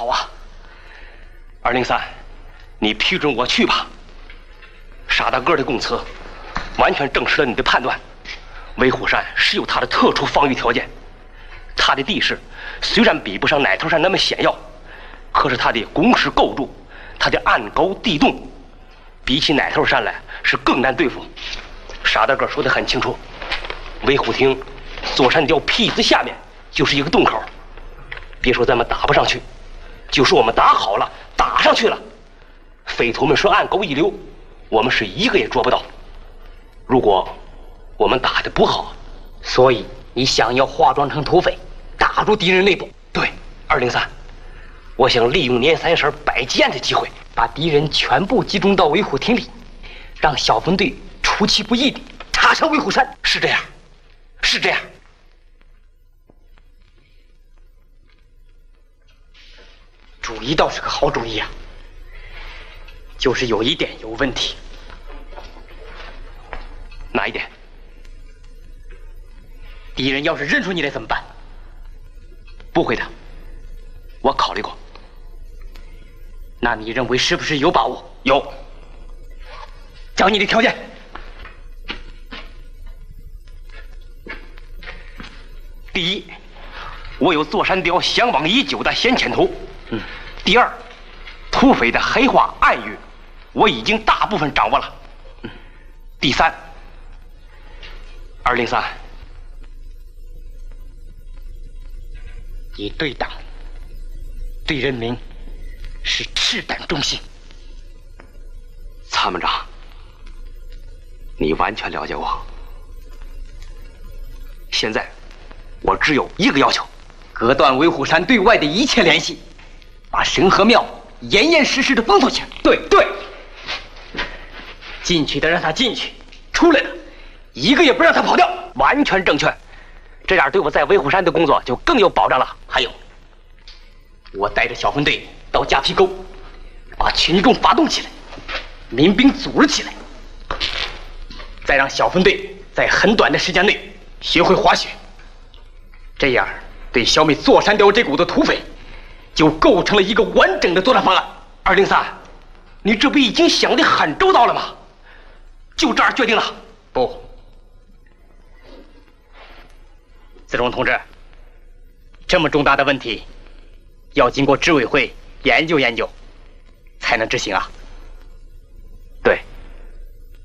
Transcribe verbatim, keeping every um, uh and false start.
好啊。 二零三，你批准我去吧。沙大个的供词完全证实了你的判断，威虎山是有它的特殊防御条件。它的地势虽然比不上奶头山那么险要，可是它的工事构筑，它的岸高地洞，比起奶头山来是更难对付。沙大个说得很清楚，威虎亭座山雕皮子下面就是一个洞口，别说咱们打不上去，就是我们打好了打上去了，匪徒们说岸沟一流，我们是一个也捉不到。如果我们打得不好， 所以你想要化妆成土匪，打入敌人内部。 对，二零三，我想利用年三十摆劫案的机会， 把敌人全部集中到威虎亭里，让小分队出其不意地踏上威虎山。 是这样，是这样。 主意倒是个好主意啊，就是有一点有问题。 哪一点？ 敌人要是认出你来怎么办？ 不会的，我考虑过。 那你认为是不是有把握？ 有。 讲你的条件。 第一，我有座山雕向往已久的先遣图。嗯。第二，土匪的黑话暗语，我已经大部分掌握了。嗯。第三，二零三， 你对党、对人民是赤胆忠心。 参谋长，你完全了解我。现在，我只有一个要求： 隔断威虎山对外的一切联系，把神和庙严严实实的封锁起来。对对，进去的让他进去，出来的一个也不让他跑掉。 完全正确，这样对我在威虎山的工作就更有保障了。 还有，我带着小分队到夹皮沟，把群众发动起来，民兵组织起来，再让小分队在很短的时间内学会滑雪，这样对消灭座山雕这股子土匪，就构成了一个完整的作战方案。 二零三，你这不已经想得很周到了吗？就这样决定了？ 不。子荣同志，这么重大的问题，要经过执委会研究研究，才能执行啊。